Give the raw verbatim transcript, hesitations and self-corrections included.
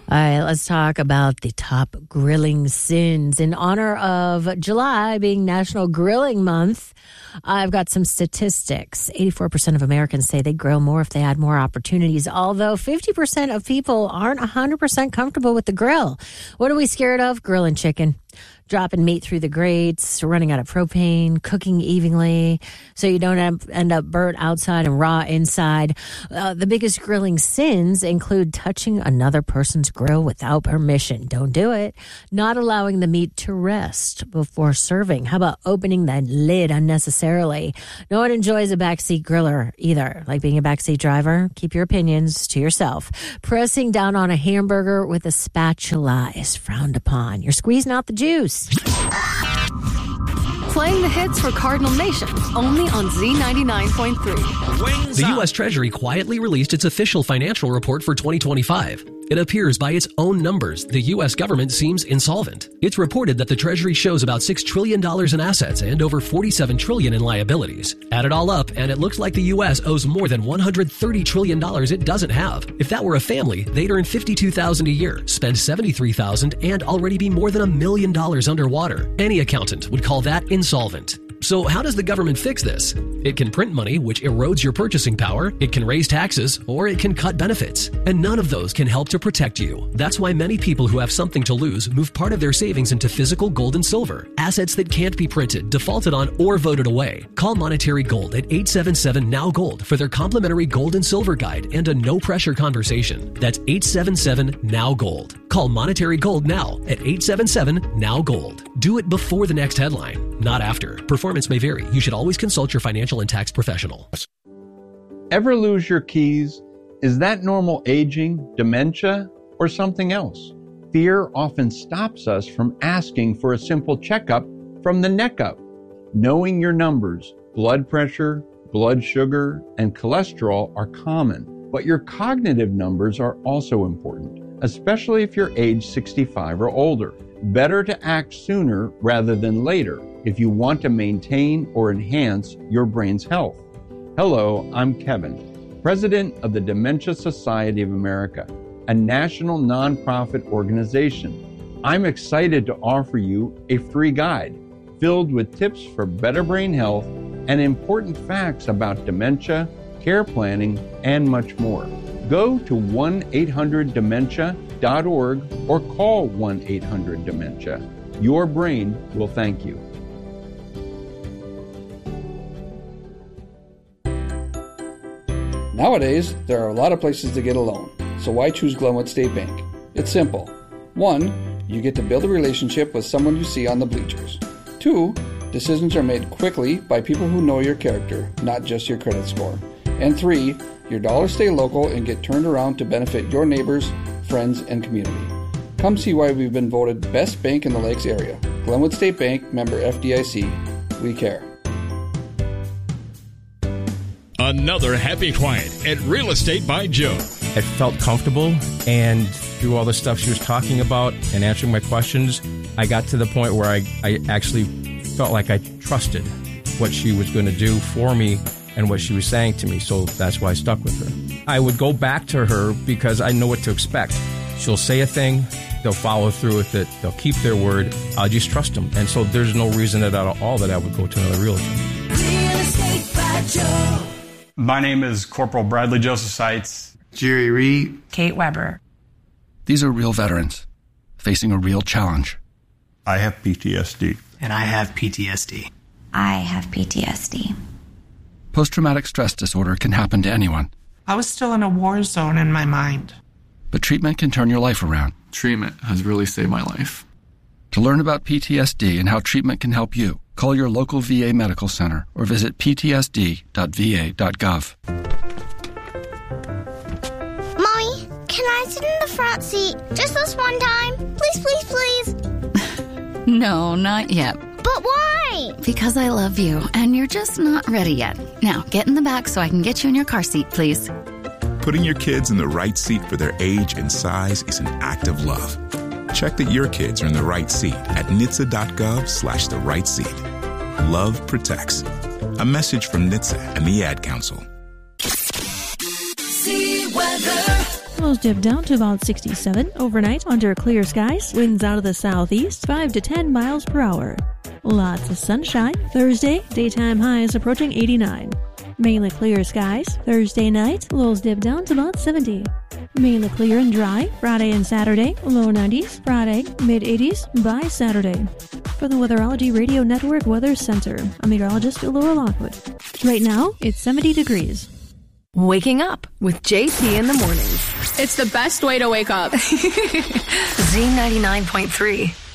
All right, let's talk about the top grilling sins. In honor of July being National Grilling Month, I've got some statistics. eighty-four percent of Americans say they grill more if they had more opportunities, although fifty percent of people aren't one hundred percent comfortable with the grill. What are we scared of? Grilling chicken. Dropping meat through the grates, running out of propane, cooking evenly so you don't end up burnt outside and raw inside. Uh, the biggest grilling sins include touching another person's grill without permission. Don't do it. Not allowing the meat to rest before serving. How about opening the lid unnecessarily? No one enjoys a backseat griller either. Like being a backseat driver, keep your opinions to yourself. Pressing down on a hamburger with a spatula is frowned upon. You're squeezing out the juice. Playing the hits for Cardinal Nation, only on Z ninety-nine point three. The U S Treasury quietly released its official financial report for twenty twenty-five. It appears by its own numbers, the U S government seems insolvent. It's reported that the Treasury shows about six trillion dollars in assets and over forty-seven trillion dollars in liabilities. Add it all up, and it looks like the U S owes more than one hundred thirty trillion dollars it doesn't have. If that were a family, they'd earn fifty-two thousand dollars a year, spend seventy-three thousand dollars, and already be more than a million dollars underwater. Any accountant would call that insolvent. So how does the government fix this? It can print money, which erodes your purchasing power. It can raise taxes, or it can cut benefits. And none of those can help to protect you. That's why many people who have something to lose move part of their savings into physical gold and silver, assets that can't be printed, defaulted on, or voted away. Call Monetary Gold at eight seven seven, N O W Gold for their complimentary gold and silver guide and a no-pressure conversation. That's eight seven seven, N O W Gold. Call Monetary Gold now at eight seven seven, N O W Gold. Do it before the next headline, not after. Performance may vary. You should always consult your financial and tax professional. Ever lose your keys? Is that normal aging, dementia, or something else? Fear often stops us from asking for a simple checkup from the neck up. Knowing your numbers, blood pressure, blood sugar, and cholesterol are common, but your cognitive numbers are also important, especially if you're age sixty-five or older. Better to act sooner rather than later if you want to maintain or enhance your brain's health. Hello, I'm Kevin, president of the Dementia Society of America, a national nonprofit organization. I'm excited to offer you a free guide filled with tips for better brain health and important facts about dementia, care planning, and much more. Go to one eight hundred dementia dot org or call one eight hundred dementia. Your brain will thank you. Nowadays, there are a lot of places to get a loan, so why choose Glenwood State Bank? It's simple. One, you get to build a relationship with someone you see on the bleachers. Two, decisions are made quickly by people who know your character, not just your credit score. And three, your dollars stay local and get turned around to benefit your neighbors, friends, and community. Come see why we've been voted best bank in the Lakes area. Glenwood State Bank, member F D I C. We care. Another happy client at Real Estate by Joe. I felt comfortable, and through all the stuff she was talking about and answering my questions, I got to the point where I, I actually felt like I trusted what she was going to do for me and what she was saying to me, so that's why I stuck with her. I would go back to her because I know what to expect. She'll say a thing, they'll follow through with it, they'll keep their word, I'll just trust them. And so there's no reason at all that I would go to another realtor. Real Estate by Joe. My name is Corporal Bradley Joseph Seitz. Jerry Reed. Kate Weber. These are real veterans facing a real challenge. I have P T S D. And I have P T S D. I have P T S D. Post-traumatic stress disorder can happen to anyone. I was still in a war zone in my mind. But treatment can turn your life around. Treatment has really saved my life. To learn about P T S D and how treatment can help you, call your local V A medical center or visit p t s d dot v a dot gov. Mommy, can I sit in the front seat just this one time? Please, please, please. No, not yet. But why? Because I love you, and you're just not ready yet. Now, get in the back so I can get you in your car seat, please. Putting your kids in the right seat for their age and size is an act of love. Check that your kids are in the right seat at N H T S A dot gov slash the right seat. Love protects. A message from N H T S A and the Ad Council. See weather. Lows dip down to about sixty-seven. Overnight, under clear skies. Winds out of the southeast, five to ten miles per hour. Lots of sunshine. Thursday, daytime highs approaching eighty-nine. Mainly clear skies. Thursday night, lows dip down to about seventy. Mainly clear and dry. Friday and Saturday, low nineties. Friday, mid eighties by Saturday. For the Weatherology Radio Network Weather Center, I'm meteorologist Laura Lockwood. Right now, it's seventy degrees. Waking up with J P in the mornings. It's the best way to wake up. Z ninety-nine point three.